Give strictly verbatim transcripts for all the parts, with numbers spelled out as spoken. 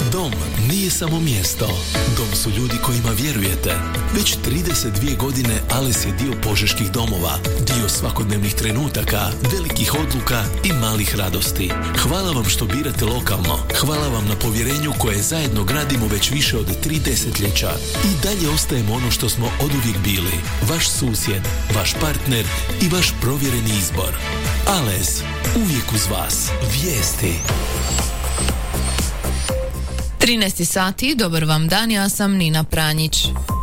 Dom nije samo mjesto. Dom su ljudi kojima vjerujete. Već trideset dvije godine Ales je dio požeških domova, dio svakodnevnih trenutaka, velikih odluka i malih radosti. Hvala vam što birate lokalno. Hvala vam na povjerenju koje zajedno gradimo već više od tri desetljeća. I dalje ostajemo ono što smo oduvijek bili. Vaš susjed, vaš partner i vaš provjereni izbor. Ales, uvijek uz vas. Vijesti. trinaest sati, dobar vam dan, ja sam Nina Pranjić.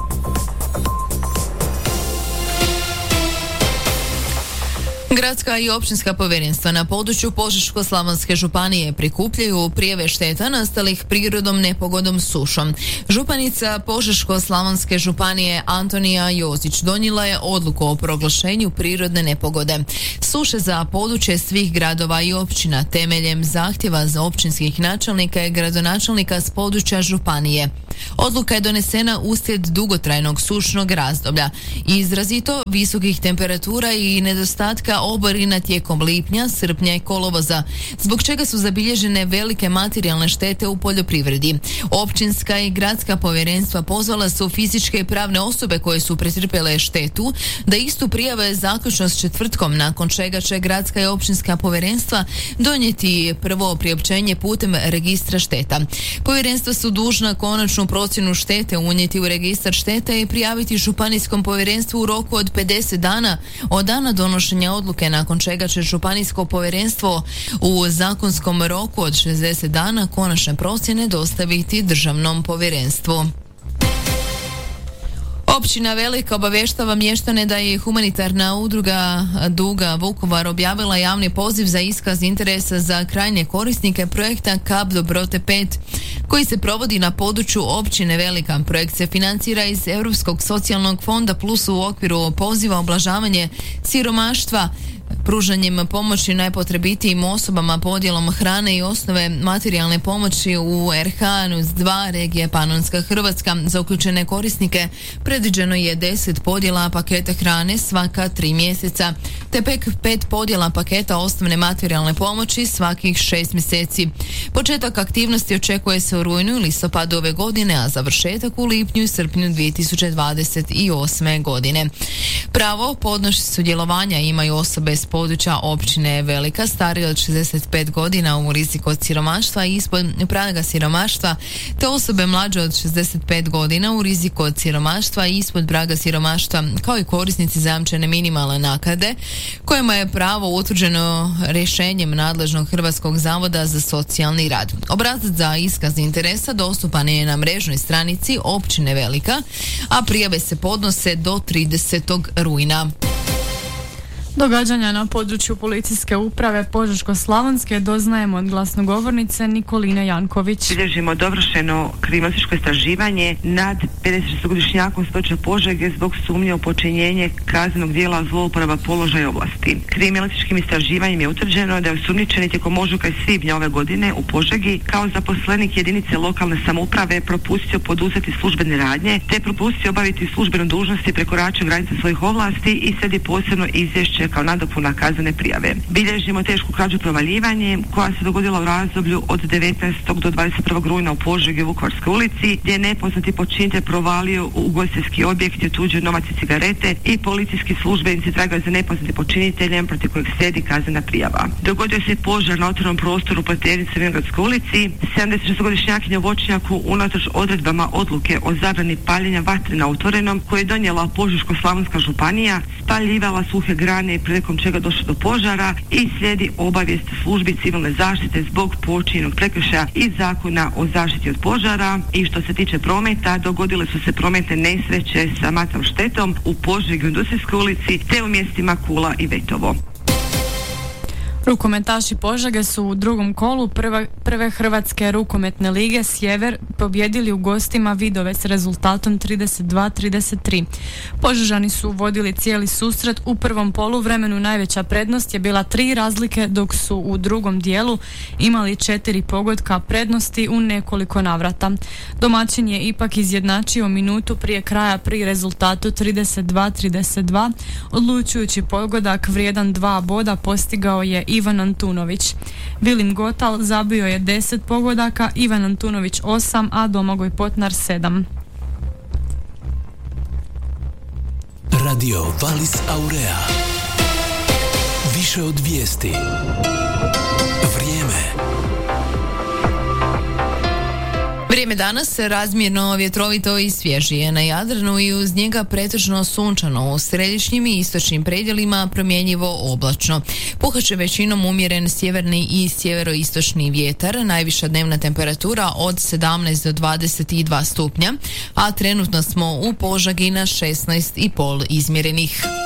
Gradska i općinska povjerenstva na području Požeško-slavonske županije prikupljaju prijave šteta nastalih prirodom, nepogodom, sušom. Županica Požeško-slavonske županije Antonija Jozić donijela je odluku o proglašenju prirodne nepogode suše za područje svih gradova i općina temeljem zahtjeva za općinskih načelnika i gradonačelnika s područja županije. Odluka je donesena uslijed dugotrajnog sušnog razdoblja i izrazito visokih temperatura i nedostatka oborina tijekom lipnja, srpnja i kolovoza, zbog čega su zabilježene velike materijalne štete u poljoprivredi. Općinska i gradska povjerenstva pozvala su fizičke i pravne osobe koje su pretrpjele štetu da istu prijave zaključno s četvrtkom, nakon čega će gradska i općinska povjerenstva donijeti prvo priopćenje putem registra šteta. Povjerenstva su dužna konačnu procjenu štete unijeti u registar štete i prijaviti županijskom povjerenstvu u roku od pedeset dana od dana donošenja odluke, nakon čega će županijsko povjerenstvo u zakonskom roku od šezdeset dana konačne procjene dostaviti državnom povjerenstvu. Općina Velika obavještava mještane da je humanitarna udruga Duga Vukovar objavila javni poziv za iskaz interesa za krajnje korisnike projekta Kap Dobrote pet koji se provodi na području općine Velika. Projekt se financira iz Europskog socijalnog fonda plus u okviru poziva oblažavanje siromaštva, pružanjem pomoći najpotrebitijim osobama, podjelom hrane i osnove materijalne pomoći u R H uz dva regije Panonska Hrvatska. Za uključene korisnike predviđeno je deset podjela paketa hrane svaka tri mjeseca, te pek pet podjela paketa osnovne materijalne pomoći svakih šest mjeseci. Početak aktivnosti očekuje se u rujnu i listopadu ove godine, a završetak u lipnju i srpnju dvije tisuće dvadeset osme godine. Pravo podnosi sudjelovanja imaju osobe s područja općine Velika starije od šezdeset pet godina u riziku od siromaštva i ispod praga siromaštva, te osobe mlađe od šezdeset pet godina u riziku od siromaštva i ispod praga siromaštva, kao i korisnici zajamčene minimalne naknade kojima je pravo utvrđeno rješenjem nadležnog Hrvatskog zavoda za socijalni rad. Obrazac za iskaz interesa dostupan je na mrežnoj stranici općine Velika, a prijave se podnose do tridesetog rujna. Događanja na području policijske uprave Požeško-slavonske doznajemo od glasnogovornice Nikoline Janković. Bilježimo dovršeno kriminalističko istraživanje nad pedesetšestogodišnjakom s područja Požege zbog sumnje u počinjenje kaznenog djela zlouporaba položaja i ovlasti. Kriminalističkim istraživanjem je utvrđeno da je osumnjičeni tijekom ožujka i svibnja ove godine u Požegi kao zaposlenik jedinice lokalne samouprave propustio poduzeti službene radnje te propustio obaviti službenu dužnost i prekoračio granice svojih ovlasti i slijedi posebno izvješće kao nadopuna kaznene prijave. Bilježimo tešku krađu provaljivanje koja se dogodila u razdoblju od devetnaestog do dvadeset prvog rujna u Požegi u Vukovarskoj ulici, gdje je nepoznati počinitelj provalio u ugostiteljski objekt i otuđio novac i cigarete i policijski službenici tragaju za nepoznatim počiniteljem protiv kojeg slijedi kaznena prijava. Dogodio se požar na otvorenom prostoru u Pleternici u Vinogradskoj ulici. sedamdesetšestogodišnjakinja u voćnjaku unatoč odredbama odluke o zabrani paljenja vatre na otvorenom koje je donijela Požeško-slavonska županija spaljivala suhe grane prilikom čega došlo do požara i slijedi obavijest službi civilne zaštite zbog počinjenog prekršaja iz Zakona o zaštiti od požara. I što se tiče prometa, dogodile su se prometne nesreće sa materijalnom štetom u Požegi u Industrijskoj ulici te u mjestima Kula i Vetovo. Rukometaši Požege su u drugom kolu prve, prve Hrvatske rukometne lige Sjever pobjedili u gostima Vidove s rezultatom trideset dva trideset tri. Požežani su vodili cijeli susret. U prvom poluvremenu najveća prednost je bila tri razlike, dok su u drugom dijelu imali četiri pogotka prednosti u nekoliko navrata. Domaćin je ipak izjednačio minutu prije kraja pri rezultatu trideset dva trideset dva. Odlučujući pogodak vrijedan dva boda postigao je Ivan Antunović. Vilim Gotal zabio je deset pogodaka, Ivan Antunović osam, a Domagoj Potnar sedam. Radio Valis Aurea. Više od vijesti. Vrijeme. Vrijeme danas se razmjerno vjetrovito i svježije na Jadranu i uz njega pretežno sunčano. U središnjim i istočnim predjelima promjenjivo oblačno. Puhat će većinom umjeren sjeverni i sjeveroistočni vjetar, najviša dnevna temperatura od sedamnaest do dvadeset dva stupnja, a trenutno smo u Požegi na šesnaest i pol izmjerenih.